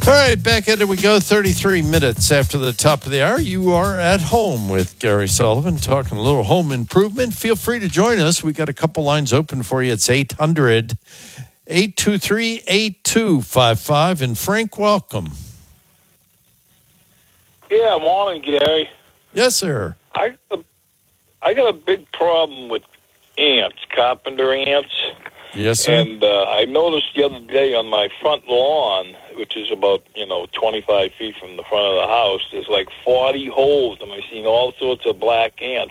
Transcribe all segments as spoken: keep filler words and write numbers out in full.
All right, back at it we go. thirty-three minutes after the top of the hour. You are at home with Gary Sullivan, talking a little home improvement. Feel free to join us. We got a couple lines open for you. It's eight hundred, eight two three, eight two five five. And Frank, welcome. Yeah, morning, Gary. Yes, sir. I I got a big problem with ants, carpenter ants. Yes, sir. And uh, I noticed the other day on my front lawn, which is about, you know, twenty-five feet from the front of the house, there's like forty holes, and I've seen all sorts of black ants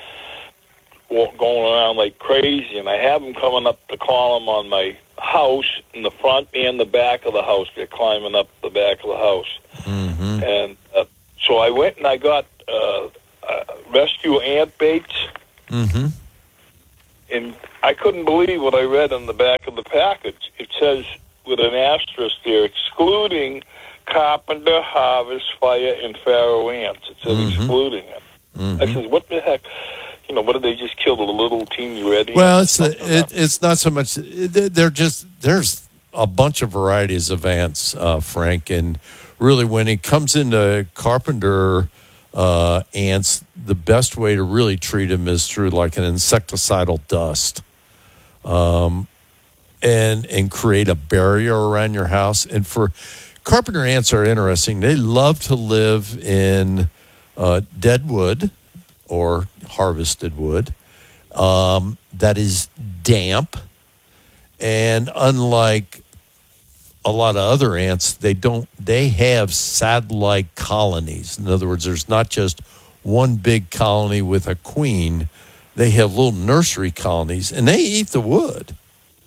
going around like crazy, and I have them coming up the column on my house in the front and the back of the house. They're climbing up the back of the house. Mm-hmm. And uh, so I went and I got uh, uh, rescue ant baits. Mm-hmm. And I couldn't believe what I read on the back of the package. It says, with an asterisk there, excluding carpenter, harvest, fire, and pharaoh ants. It says Mm-hmm. excluding it. Mm-hmm. I says, what the heck? You know, what did they just kill the little teeny red ants? Well, it's the, it, it's not so much. They're just there's a bunch of varieties of ants, uh, Frank, and really when it comes into carpenter uh, ants, the best way to really treat them is through like an insecticidal dust, um, and and create a barrier around your house. And for carpenter ants are interesting. They love to live in uh, dead wood or harvested wood um, that is damp, and unlike a lot of other ants, they don't. They have satellite colonies. In other words, there's not just one big colony with a queen. They have little nursery colonies, and they eat the wood.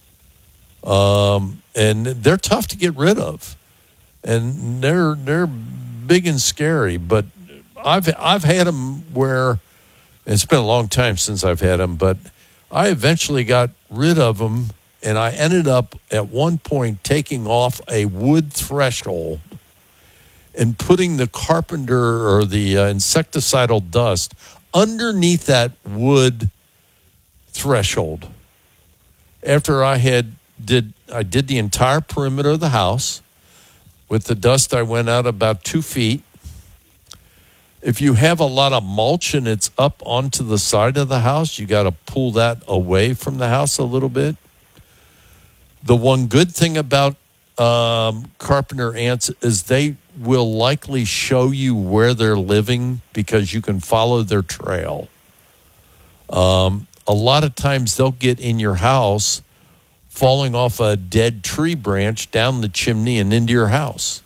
Um, and they're tough to get rid of, and they're they're big and scary. But I've I've had them where it's been a long time since I've had them, but I eventually got rid of them. And I ended up at one point taking off a wood threshold and putting the carpenter or the uh, insecticidal dust underneath that wood threshold. After I had did I did the entire perimeter of the house with the dust, I went out about two feet. If you have a lot of mulch and it's up onto the side of the house, you got to pull that away from the house a little bit. The one good thing about um, carpenter ants is they will likely show you where they're living because you can follow their trail. Um, a lot of times they'll get in your house falling off a dead tree branch down the chimney and into your house.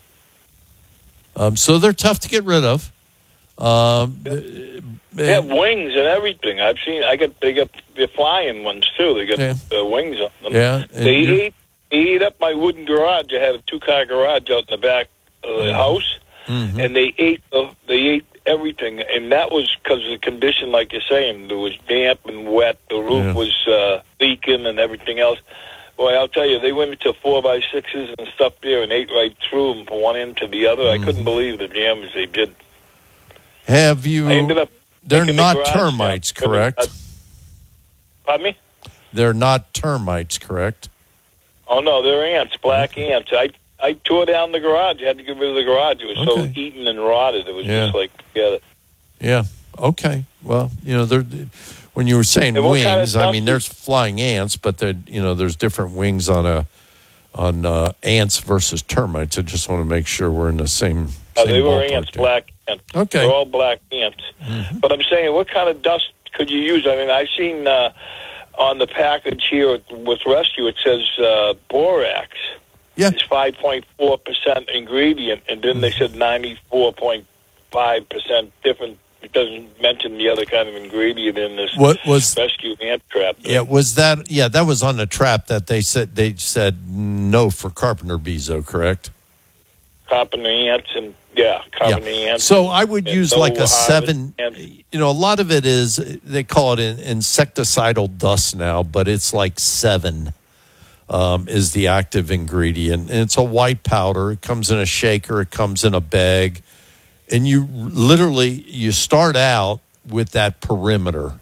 Um, so they're tough to get rid of. Um, they have wings and everything. I've seen. I got. They got. They're flying ones too. They got yeah. uh, wings on them. Yeah. They ate. They ate up my wooden garage. I had a two-car garage out in the back of the house, mm-hmm. and they ate. The, they ate everything, and that was because of the condition, like you're saying. It was damp and wet. The roof yeah. was uh, leaking and everything else. Boy, I'll tell you, they went into four by sixes and stuff there and ate right through them from one end to the other. Mm-hmm. I couldn't believe the damage they did. Have you? I ended up they're not the termites, down. correct? Uh, pardon me? They're not termites, correct? Oh no, they're ants, black okay. ants. I I tore down the garage. I had to get rid of the garage. It was okay. so eaten and rotted. It was yeah. just like forget it. Yeah. Okay. Well, you know, they're when you were saying and wings, kind of I mean, there's flying ants, but they you know, there's different wings on a on uh, ants versus termites. I just want to make sure we're in the same. Oh, same they were ants, there. black ants. Okay. They're all black ants. Mm-hmm. But I'm saying, what kind of dust could you use? I mean, I've seen uh, on the package here with Rescue, it says uh, borax. Yeah. It's five point four percent ingredient, and then they said ninety-four point five percent different. It doesn't mention the other kind of ingredient in this what was, Rescue ant trap. Yeah, was that, yeah, that was on the trap that they said, they said no for carpenter bees, though, correct? Carpenter ants and, yeah, carpenter yeah. ants. So I would use no like a seven, ants. you know, a lot of it is, they call it an insecticidal dust now, but it's like seven um, is the active ingredient. And it's a white powder. It comes in a shaker. It comes in a bag. And you literally, you start out with that perimeter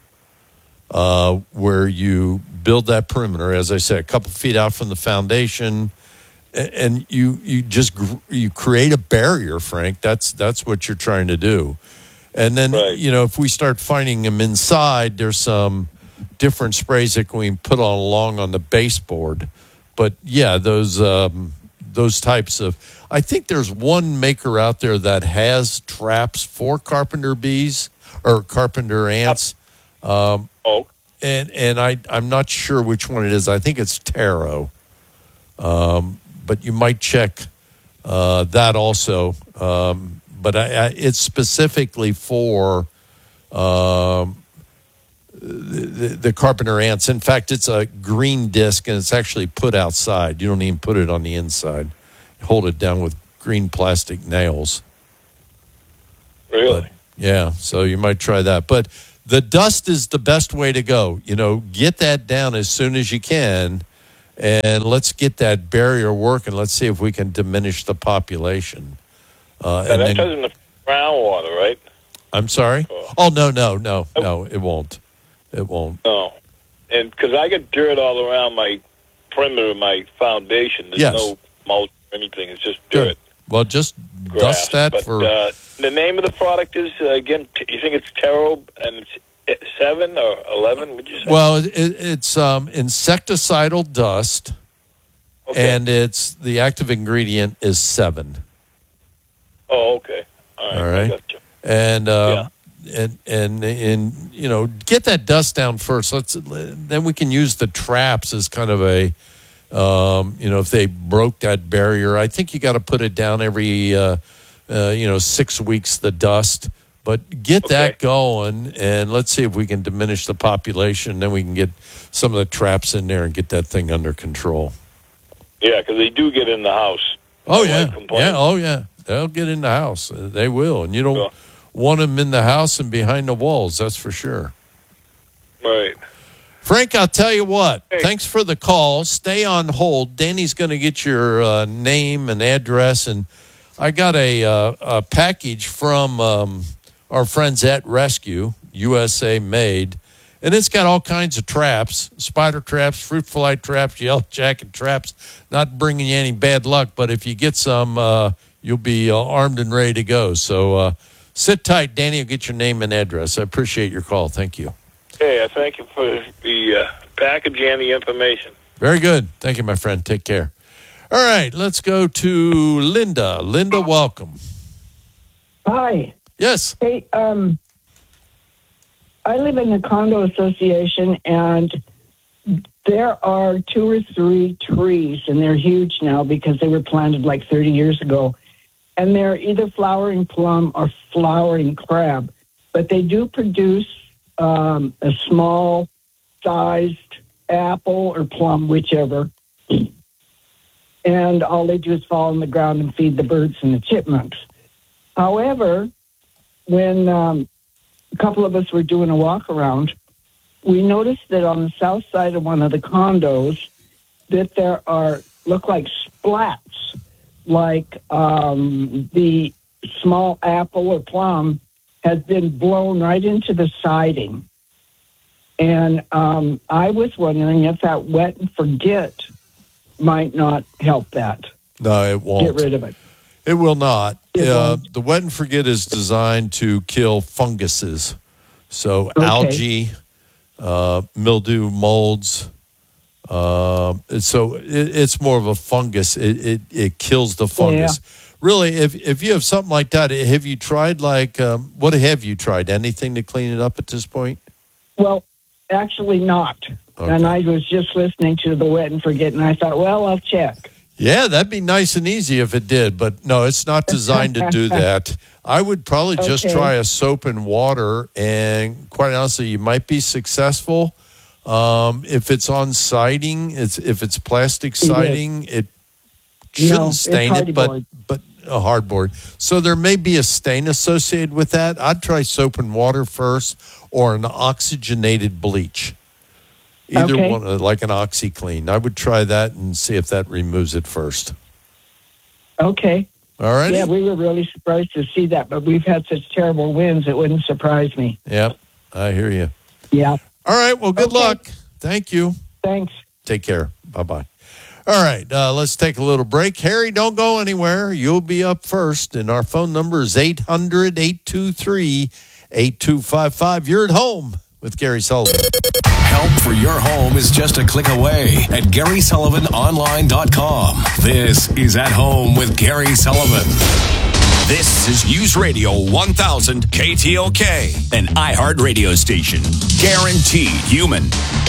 uh, where you build that perimeter, as I said, a couple feet out from the foundation, and you you just gr- you create a barrier, Frank. That's that's what you're trying to do. And then Right. you know if we start finding them inside, there's some different sprays that we can put on along on the baseboard. But yeah, those um, those types of. I think there's one maker out there that has traps for carpenter bees or carpenter ants. Um, Oh, and and I I'm not sure which one it is. I think it's Taro. Um, but you might check uh, that also. Um, but I, I, it's specifically for um, the, the carpenter ants. In fact, it's a green disc, and it's actually put outside. You don't even put it on the inside. You hold it down with green plastic nails. really? But, yeah, so you might try that. But the dust is the best way to go. You know, get that down as soon as you can. And let's get that barrier working. Let's see if we can diminish the population. Uh, Now, and that then, doesn't affect groundwater, right? I'm sorry? Oh, no, no, no, no, it won't. It won't. No. And because I get dirt all around my perimeter of my foundation. There's Yes. no mulch or anything. It's just dirt. Well, just Grass. dust that but, for. Uh, the name of the product is, uh, again, t- you think it's Taro, and it's uh, seven or eleven, would you say? Well, it, it's um, insecticidal dust, Okay. and it's the active ingredient is seven. Oh, okay. All right. All I right. gotcha. And uh, and and and you know, get that dust down first. Let's then we can use the traps as kind of a um, you know, if they broke that barrier. I think you got to put it down every uh, uh, you know six weeks. The dust, but get that Okay. going, and let's see if we can diminish the population. Then we can get some of the traps in there and get that thing under control. Yeah, because they do get in the house. Oh My yeah, wife complains. yeah, oh yeah. They'll get in the house. Uh, They will, and you don't Sure. want them in the house and behind the walls. That's for sure. Right. Frank, I'll tell you what. Hey. Thanks for the call. Stay on hold. Danny's going to get your uh, name and address, and I got a, uh, a package from um, our friends at Rescue, U S A made, and it's got all kinds of traps: spider traps, fruit fly traps, yellow jacket traps. Not bringing you any bad luck, but if you get some, uh, you'll be uh, armed and ready to go. So uh, sit tight, Danny. Will get your name and address. I appreciate your call. Thank you. Hey, I thank you for the uh, package and the information. Very good. Thank you, my friend. Take care. All right, let's go to Linda. Linda, welcome. Hi. Yes. Hey, um, I live in a condo association, and there are two or three trees, and they're huge now because they were planted like thirty years ago, and they're either flowering plum or flowering crab, but they do produce um, a small-sized apple or plum, whichever, and all they do is fall on the ground and feed the birds and the chipmunks. However, when um, a couple of us were doing a walk around, we noticed that on the south side of one of the condos that there are look like splats, like um, the small apple or plum has been blown right into the siding. And um, I was wondering if that wet and forget might not help that. No, it won't. Get rid of it. It will not. It Uh, won't. the wet and forget is designed to kill funguses. So Okay. algae, uh, mildew, molds. Uh, so it, it's more of a fungus. It, it, it kills the fungus. Really, if if you have something like that, have you tried like, um, what have you tried? Anything to clean it up at this point? Well, actually not. Okay. And I was just listening to the wet and forget, and I thought, well, I'll check. Yeah, that'd be nice and easy if it did, but no, it's not designed to do that. I would probably just Okay. try a soap and water, and quite honestly, you might be successful. Um, if it's on siding, it's if it's plastic siding, it shouldn't No, it's stain it, but hardboard. but a hardboard. So there may be a stain associated with that. I'd try soap and water first, or an oxygenated bleach. Either Okay. one, uh, like an OxyClean. I would try that and see if that removes it first. Okay. All right. Yeah, we were really surprised to see that, but we've had such terrible winds, it wouldn't surprise me. Yep. I hear you. Yeah. All right. Well, good Okay. luck. Thank you. Thanks. Take care. Bye bye. All All right, uh, let's take a little break. Harry, don't go anywhere. You'll be up first, and our phone number is eight hundred, eight two three, eight two five five. You're at home with Gary Sullivan. Help for your home is just a click away at Gary Sullivan Online dot com. This is At Home with Gary Sullivan. This is News Radio one thousand K T L K, an iHeart radio station. Guaranteed human.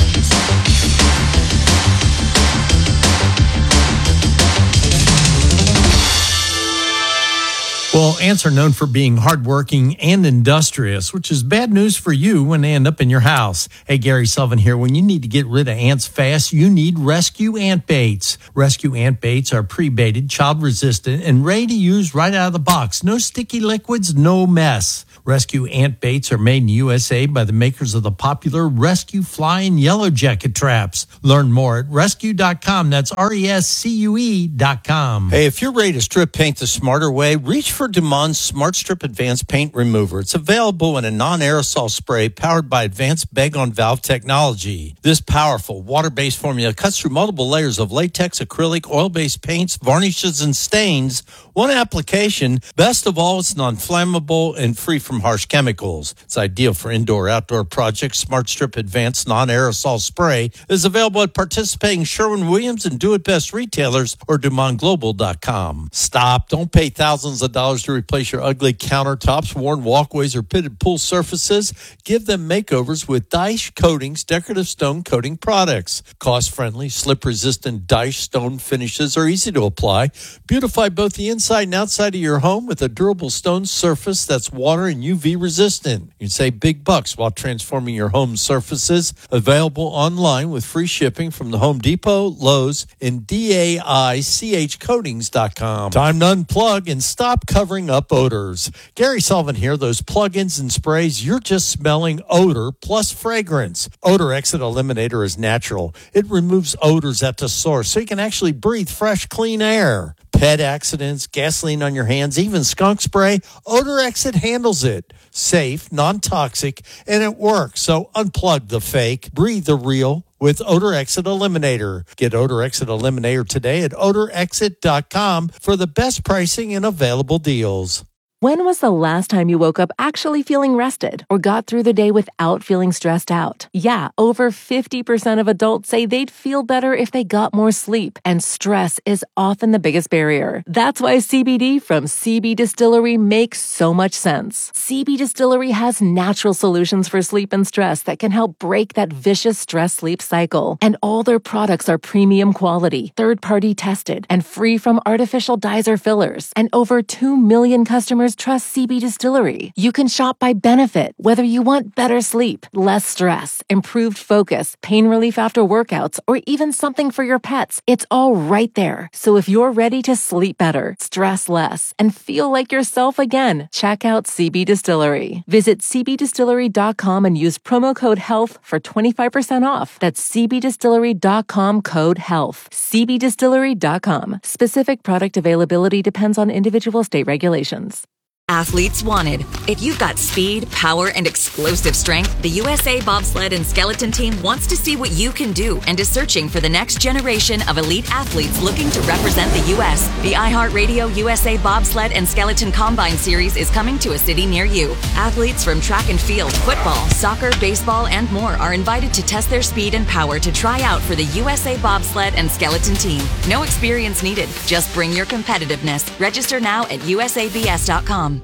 Well, ants are known for being hardworking and industrious, which is bad news for you when they end up in your house. Hey, Gary Sullivan here. When you need to get rid of ants fast, you need Rescue Ant Baits. Rescue Ant Baits are pre-baited, child-resistant, and ready to use right out of the box. No sticky liquids, no mess. Rescue Ant Baits are made in U S A by the makers of the popular Rescue Fly and Yellow Jacket traps. Learn more at rescue dot com. That's R E S C U E dot com. Hey, if you're ready to strip paint the smarter way, reach for Dumon's Smart Strip Advanced Paint Remover. It's available in a non-aerosol spray powered by advanced bag-on-valve technology. This powerful water-based formula cuts through multiple layers of latex, acrylic, oil-based paints, varnishes, and stains. One application. Best of all, it's non-flammable and free from harsh chemicals. It's ideal for indoor-outdoor projects. Smart Strip Advanced Non-Aerosol Spray is available at participating Sherwin-Williams and Do It Best retailers or Dumont Global dot com. Stop. Don't pay thousands of dollars to replace your ugly countertops, worn walkways, or pitted pool surfaces. Give them makeovers with Daesh Coatings decorative stone coating products. Cost-friendly, slip-resistant Daesh stone finishes are easy to apply. Beautify both the inside and outside of your home with a durable stone surface that's water and U V resistant. You can save big bucks while transforming your home surfaces. Available online with free shipping from the Home Depot, Lowe's, and D A I C H coatings dot com. Time to unplug and stop covering up odors. Gary Sullivan here. Those plug-ins and sprays, you're just smelling odor plus fragrance. Odor Exit Eliminator is natural. It removes odors at the source so you can actually breathe fresh, clean air. Pet accidents, gasoline on your hands, even skunk spray, Odor Exit handles it. Safe, non-toxic, and it works. So unplug the fake, breathe the real with Odor Exit Eliminator. Get Odor Exit Eliminator today at odor exit dot com for the best pricing and available deals. When was the last time you woke up actually feeling rested or got through the day without feeling stressed out? Yeah, over fifty percent of adults say they'd feel better if they got more sleep, and stress is often the biggest barrier. That's why C B D from C B Distillery makes so much sense. C B Distillery has natural solutions for sleep and stress that can help break that vicious stress-sleep cycle. And all their products are premium quality, third-party tested, and free from artificial dyes or fillers. And over two million customers trust C B Distillery. You can shop by benefit, whether you want better sleep, less stress, improved focus, pain relief after workouts, or even something for your pets. It's all right there. So if you're ready to sleep better, stress less, and feel like yourself again, check out C B Distillery. Visit c b distillery dot com and use promo code HEALTH for twenty-five percent off. That's c b distillery dot com code HEALTH. c b distillery dot com. Specific product availability depends on individual state regulations. Athletes wanted. If you've got speed, power, and explosive strength, the U S A Bobsled and Skeleton Team wants to see what you can do and is searching for the next generation of elite athletes looking to represent the U S The iHeartRadio U S A Bobsled and Skeleton Combine Series is coming to a city near you. Athletes from track and field, football, soccer, baseball, and more are invited to test their speed and power to try out for the U S A Bobsled and Skeleton Team. No experience needed. Just bring your competitiveness. Register now at U S A B S dot com.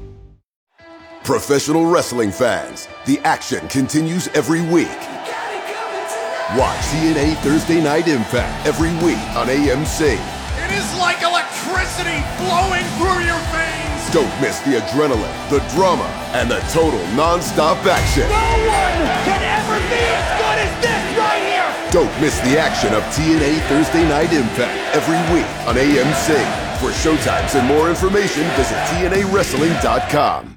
Professional wrestling fans, the action continues every week. Watch T N A Thursday Night Impact every week on A M C. It is like electricity flowing through your veins. Don't miss the adrenaline, the drama, and the total non-stop action. No one can ever be as good as this right here. Don't miss the action of T N A Thursday Night Impact every week on A M C. For showtimes and more information, visit T N A wrestling dot com.